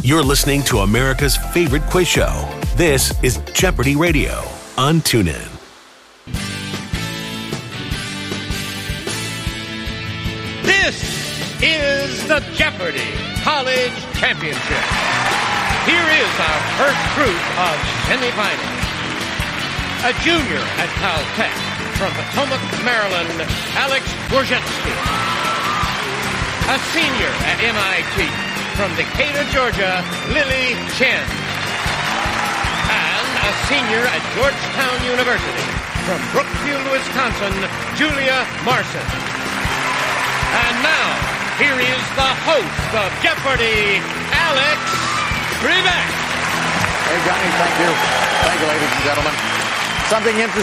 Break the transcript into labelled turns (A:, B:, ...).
A: You're listening to America's favorite quiz show. This is Jeopardy Radio on TuneIn.
B: This is the Jeopardy College Championship. Here is our first group of semifinals. A junior at Caltech from Potomac, Maryland, Alex Wojcicki. A senior at MIT from Decatur, Georgia, Lily Chen. And a senior at Georgetown University from Brookfield, Wisconsin, Julia Marson. And now, here is the host of Jeopardy, Alex Trebek.
C: Hey, Johnny, thank you. Thank you, ladies and gentlemen. Something interesting.